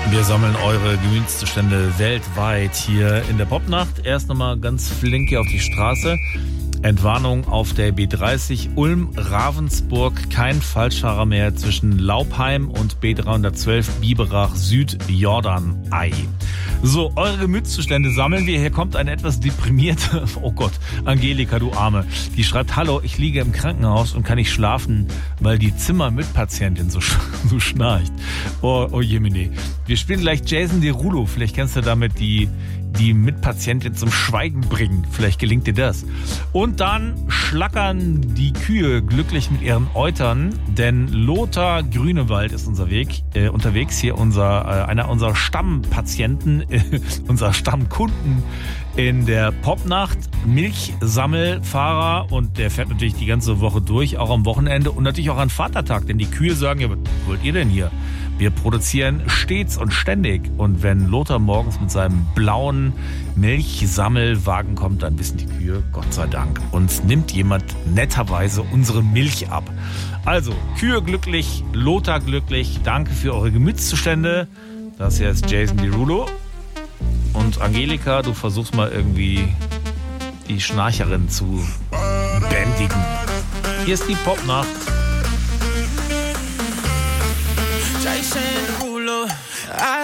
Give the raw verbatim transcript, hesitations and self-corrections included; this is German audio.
Wir sammeln eure Gemütszustände weltweit hier in der Popnacht. Erst nochmal ganz flink hier auf die Straße. Entwarnung auf der B dreißig Ulm-Ravensburg. Kein Falschfahrer mehr zwischen Laubheim und B dreihundertzwölf Biberach Süd-Jordanei. So, eure Gemütszustände sammeln wir. Hier kommt eine etwas deprimierte, oh Gott, Angelika, du Arme. Die schreibt, hallo, ich liege im Krankenhaus und kann nicht schlafen, weil die Zimmermitpatientin so, so schnarcht. Oh, oh Jemine. Wir spielen gleich Jason Derulo. Vielleicht kannst du damit die, die Mitpatientin zum Schweigen bringen. Vielleicht gelingt dir das. Und dann schlackern die Kühe glücklich mit ihren Eutern, denn Lothar Grünewald ist unser Weg, äh, unterwegs. Hier unser, äh, einer unserer Stammpatienten, äh, unser Stammkunden in der Popnacht. Milchsammelfahrer, und der fährt natürlich die ganze Woche durch, auch am Wochenende und natürlich auch an Vatertag, denn die Kühe sagen, ja, was wollt ihr denn hier? Wir produzieren stets und ständig. Und wenn Lothar morgens mit seinem blauen Milchsammelwagen kommt, dann wissen die Kühe, Gott sei Dank, uns nimmt jemand netterweise unsere Milch ab. Also, Kühe glücklich, Lothar glücklich. Danke für eure Gemütszustände. Das hier ist Jason Derulo. Und Angelika, du versuchst mal irgendwie die Schnarcherin zu bändigen. Hier ist die Popnacht. Jason Derulo.